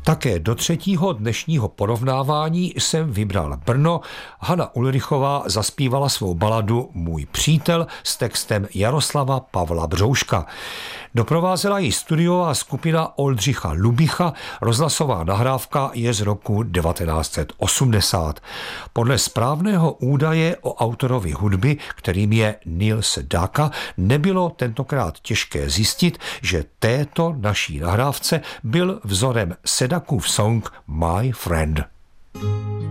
Také do třetího dnešního porovnávání jsem vybral Brno. Hana Ulrichová zaspívala svou baladu Můj přítel s textem Jaroslava Pavla Břouška. Doprovázela ji studiová skupina Oldřicha Lubicha, rozhlasová nahrávka je z roku 1980. Podle správného údaje o autorovi hudby, kterým je Nils Daka, nebylo tentokrát těžké zjistit, že této naší nahrávce byl vzorem Sedakův song My Friend.